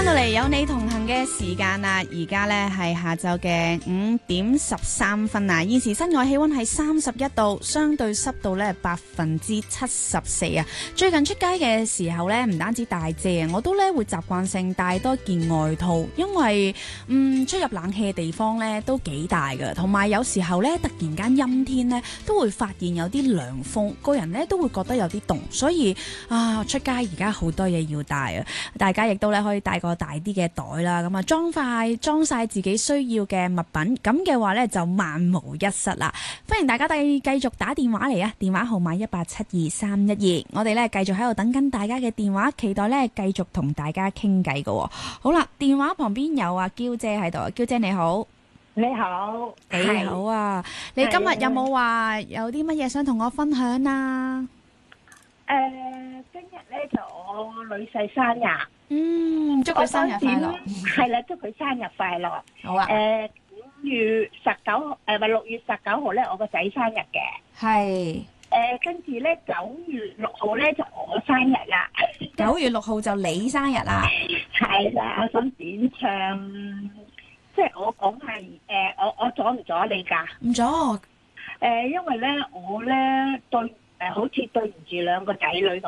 到嚟有你同行嘅時間啦，而家呢係下晝嘅5:13啊！現時室外氣溫係31度，相對濕度呢74%啊！最近出街嘅時候呢，唔單止帶遮，我都呢會習慣性帶多件外套，因為出入冷氣嘅地方呢都幾大㗎，同埋有時候呢突然間陰天呢都會發現有啲涼風，個人呢都會覺得有啲凍，所以出街而家好多嘢要帶啊！大家亦都咧可以帶個大啲嘅袋啦，咁啊裝晒自己需要嘅物品，咁嘅話咧就萬無一失啦。歡迎大家繼續打電話嚟啊，電話號碼1872312，我哋咧繼續喺度等緊大家嘅電話，期待咧繼續同大家傾偈㗎。好啦，電話旁邊有阿嬌姐喺度，嬌姐你好。 你好， 你好啊，你今日有冇話有啲乜嘢想同我分享啊？ 今日咧就我女婿生日， 祝佢生日快樂。 係啦，祝佢生日快樂。 好啊。 6月19號咧，我個仔生日嘅。 係。 跟住咧9月6號咧就我生日啦。 9月6號就你生日啦。 係啦，我想點唱？即係我講係我阻唔阻你㗎？ 唔阻。 因為咧我咧對好似對唔住兩個仔女咁